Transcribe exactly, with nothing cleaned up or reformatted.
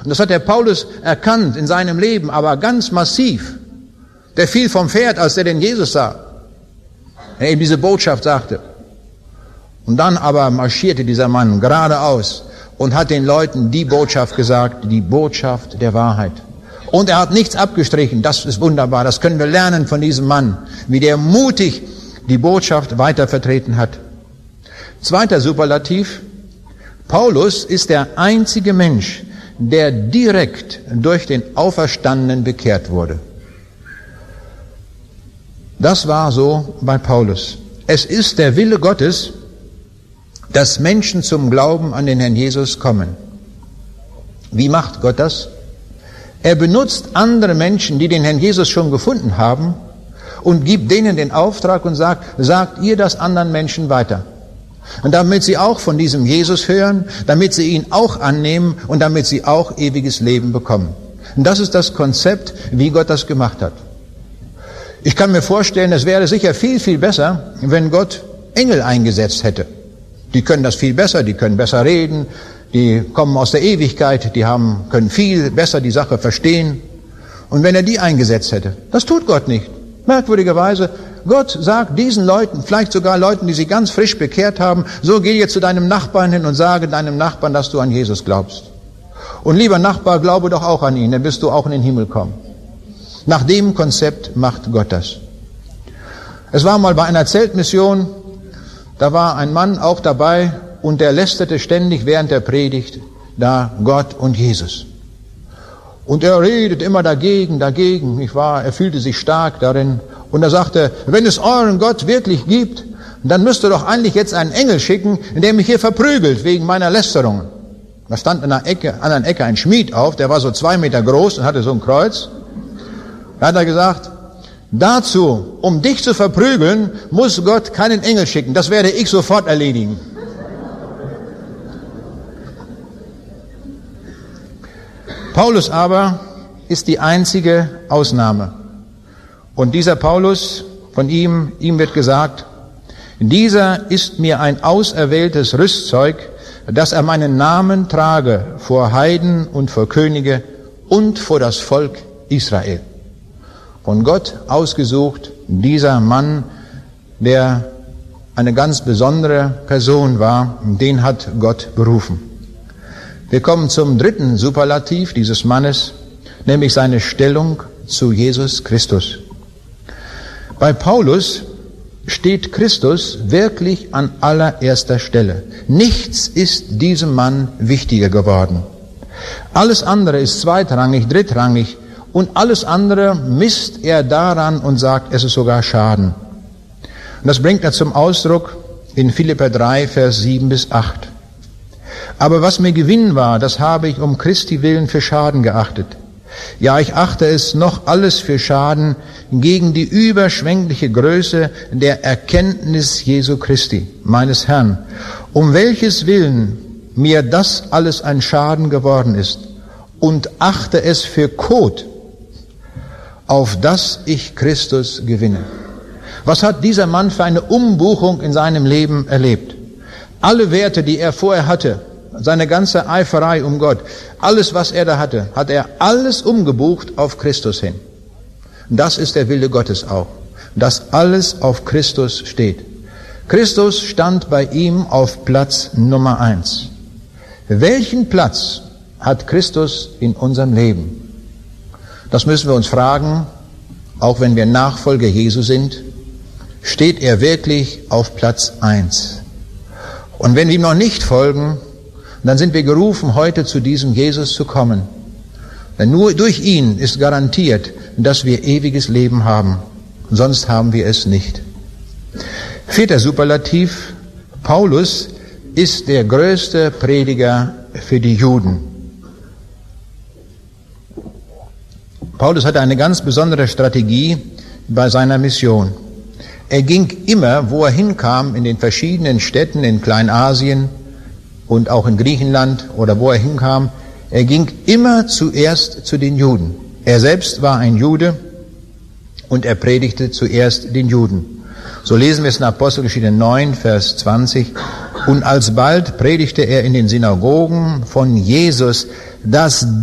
Und das hat der Paulus erkannt in seinem Leben, aber ganz massiv. Der fiel vom Pferd, als er den Jesus sah. Er ihm diese Botschaft sagte. Und dann aber marschierte dieser Mann geradeaus und hat den Leuten die Botschaft gesagt, die Botschaft der Wahrheit. Und er hat nichts abgestrichen. Das ist wunderbar. Das können wir lernen von diesem Mann, wie der mutig die Botschaft weiter vertreten hat. Zweiter Superlativ. Paulus ist der einzige Mensch, der direkt durch den Auferstandenen bekehrt wurde. Das war so bei Paulus. Es ist der Wille Gottes, dass Menschen zum Glauben an den Herrn Jesus kommen. Wie macht Gott das? Er benutzt andere Menschen, die den Herrn Jesus schon gefunden haben, und gibt denen den Auftrag und sagt, sagt ihr das anderen Menschen weiter. Und damit sie auch von diesem Jesus hören, damit sie ihn auch annehmen und damit sie auch ewiges Leben bekommen. Und das ist das Konzept, wie Gott das gemacht hat. Ich kann mir vorstellen, es wäre sicher viel, viel besser, wenn Gott Engel eingesetzt hätte. Die können das viel besser, die können besser reden, die kommen aus der Ewigkeit, die haben, können viel besser die Sache verstehen. Und wenn er die eingesetzt hätte, das tut Gott nicht. Merkwürdigerweise, Gott sagt diesen Leuten, vielleicht sogar Leuten, die sich ganz frisch bekehrt haben, so geh jetzt zu deinem Nachbarn hin und sage deinem Nachbarn, dass du an Jesus glaubst. Und lieber Nachbar, glaube doch auch an ihn, dann wirst du auch in den Himmel kommen. Nach dem Konzept macht Gott das. Es war mal bei einer Zeltmission, da war ein Mann auch dabei und der lästerte ständig während der Predigt da Gott und Jesus. Und er redet immer dagegen, dagegen, nicht wahr? Er fühlte sich stark darin. Und er sagte, wenn es euren Gott wirklich gibt, dann müsst ihr doch eigentlich jetzt einen Engel schicken, der mich hier verprügelt wegen meiner Lästerungen. Da stand an der Ecke, an einer Ecke ein Schmied auf, der war so zwei Meter groß und hatte so ein Kreuz. Da hat er gesagt, dazu, um dich zu verprügeln, muss Gott keinen Engel schicken. Das werde ich sofort erledigen. Paulus aber ist die einzige Ausnahme. Und dieser Paulus, von ihm, ihm wird gesagt, dieser ist mir ein auserwähltes Rüstzeug, dass er meinen Namen trage vor Heiden und vor Könige und vor das Volk Israel. Von Gott ausgesucht, dieser Mann, der eine ganz besondere Person war, den hat Gott berufen. Wir kommen zum dritten Superlativ dieses Mannes, nämlich seine Stellung zu Jesus Christus. Bei Paulus steht Christus wirklich an allererster Stelle. Nichts ist diesem Mann wichtiger geworden. Alles andere ist zweitrangig, drittrangig und alles andere misst er daran und sagt, es ist sogar Schaden. Und das bringt er zum Ausdruck in Philipper drei, Vers sieben bis acht. Aber was mir Gewinn war, das habe ich um Christi willen für Schaden geachtet. Ja, ich achte es noch alles für Schaden gegen die überschwängliche Größe der Erkenntnis Jesu Christi, meines Herrn, um welches Willen mir das alles ein Schaden geworden ist, und achte es für Kot, auf dass ich Christus gewinne. Was hat dieser Mann für eine Umbuchung in seinem Leben erlebt? Alle Werte, die er vorher hatte, seine ganze Eiferei um Gott, alles, was er da hatte, hat er alles umgebucht auf Christus hin. Das ist der Wille Gottes auch, dass alles auf Christus steht. Christus stand bei ihm auf Platz Nummer eins. Welchen Platz hat Christus in unserem Leben? Das müssen wir uns fragen, auch wenn wir Nachfolger Jesu sind. Steht er wirklich auf Platz eins? Und wenn wir ihm noch nicht folgen, dann sind wir gerufen, heute zu diesem Jesus zu kommen. Denn nur durch ihn ist garantiert, dass wir ewiges Leben haben. Sonst haben wir es nicht. Vierter Superlativ. Paulus ist der größte Prediger für die Juden. Paulus hatte eine ganz besondere Strategie bei seiner Mission. Er ging immer, wo er hinkam, in den verschiedenen Städten in Kleinasien und auch in Griechenland oder wo er hinkam, er ging immer zuerst zu den Juden. Er selbst war ein Jude und er predigte zuerst den Juden. So lesen wir es in Apostelgeschichte neun, Vers zwanzig. Und alsbald predigte er in den Synagogen von Jesus, dass